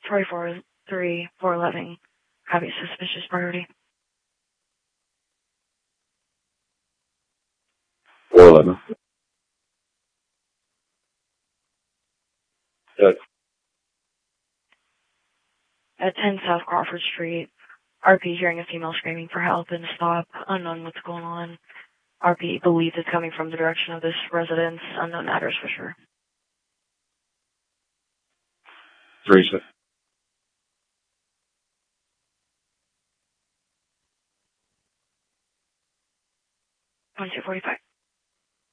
Troy 43411. Have a suspicious priority. 411. Good. At 10 South Crawford Street, RP hearing a female screaming for help and stop. Unknown what's going on. RP believes it's coming from the direction of this residence. Unknown address for sure. Teresa. 2245.